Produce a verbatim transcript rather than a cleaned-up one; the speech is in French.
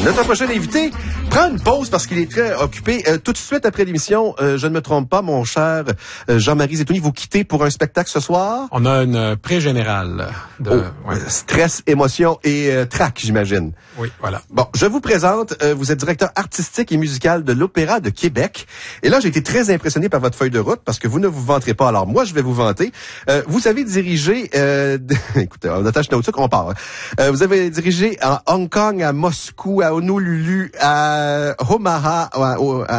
Notre prochain invité prend une pause parce qu'il est très occupé. Euh, tout de suite après l'émission, euh, je ne me trompe pas, mon cher euh, Jean-Marie Zetouni, vous quittez pour un spectacle ce soir? On a une pré-générale de oh, ouais. Stress, émotion et euh, trac, j'imagine. Oui, voilà. Bon, je vous présente, euh, vous êtes directeur artistique et musical de l'Opéra de Québec. Et là, j'ai été très impressionné par votre feuille de route parce que vous ne vous vanterez pas. Alors moi, je vais vous vanter. Euh, vous avez dirigé, euh, écoutez, on attache notre truc, on part. Euh, vous avez dirigé à Hong Kong, à Moscou, à Honolulu, à Omaha, à, à